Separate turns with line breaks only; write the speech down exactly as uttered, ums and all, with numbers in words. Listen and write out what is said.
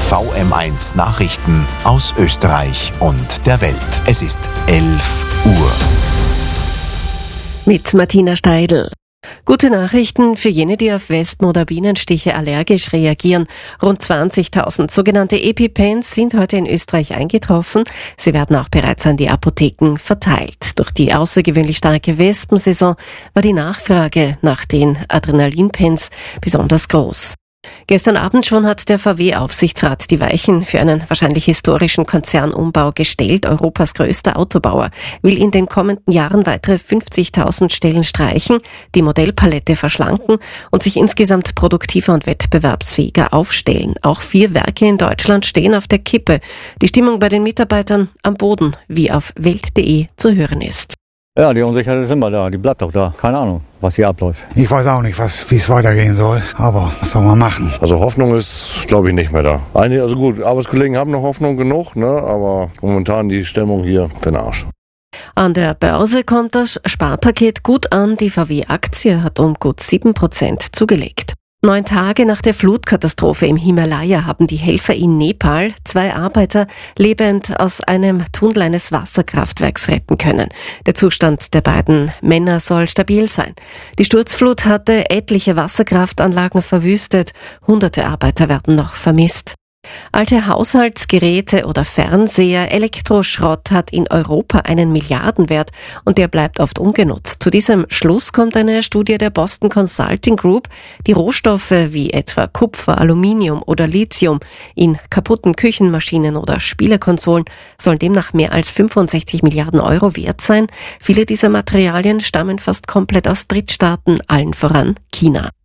V M eins Nachrichten aus Österreich und der Welt. Es ist elf Uhr.
Mit Martina Steidl. Gute Nachrichten für jene, die auf Wespen- oder Bienenstiche allergisch reagieren. Rund zwanzigtausend sogenannte EpiPens sind heute in Österreich eingetroffen. Sie werden auch bereits an die Apotheken verteilt. Durch die außergewöhnlich starke Wespensaison war die Nachfrage nach den Adrenalinpens besonders groß. Gestern Abend schon hat der V W-Aufsichtsrat die Weichen für einen wahrscheinlich historischen Konzernumbau gestellt. Europas größter Autobauer will in den kommenden Jahren weitere fünfzigtausend Stellen streichen, die Modellpalette verschlanken und sich insgesamt produktiver und wettbewerbsfähiger aufstellen. Auch vier Werke in Deutschland stehen auf der Kippe. Die Stimmung bei den Mitarbeitern am Boden, wie auf welt punkt de zu hören ist.
Ja, die Unsicherheit ist immer da, die bleibt auch da. Keine Ahnung, was hier abläuft.
Ich weiß auch nicht, was, wie es weitergehen soll, aber was soll man machen?
Also Hoffnung ist, glaube ich, nicht mehr da. Einige, also gut, Arbeitskollegen haben noch Hoffnung genug, ne? Aber momentan die Stimmung hier für den Arsch.
An der Börse kommt das Sparpaket gut an. Die V W-Aktie hat um gut sieben Prozent zugelegt. Neun Tage nach der Flutkatastrophe im Himalaya haben die Helfer in Nepal zwei Arbeiter lebend aus einem Tunnel eines Wasserkraftwerks retten können. Der Zustand der beiden Männer soll stabil sein. Die Sturzflut hatte etliche Wasserkraftanlagen verwüstet. Hunderte Arbeiter werden noch vermisst. Alte Haushaltsgeräte oder Fernseher, Elektroschrott hat in Europa einen Milliardenwert und der bleibt oft ungenutzt. Zu diesem Schluss kommt eine Studie der Boston Consulting Group. Die Rohstoffe wie etwa Kupfer, Aluminium oder Lithium in kaputten Küchenmaschinen oder Spielekonsolen sollen demnach mehr als fünfundsechzig Milliarden Euro wert sein. Viele dieser Materialien stammen fast komplett aus Drittstaaten, allen voran China.